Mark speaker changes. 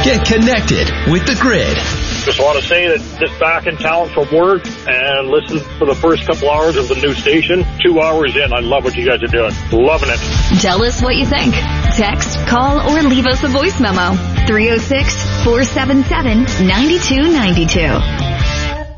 Speaker 1: Get connected with The Grid.
Speaker 2: Just want to say that just back in town from work and listen for the first couple hours of the new station. 2 hours in, I love what you guys are doing. Loving it.
Speaker 3: Tell us what you think. Text, call, or leave us a voice memo. 306-477-9292.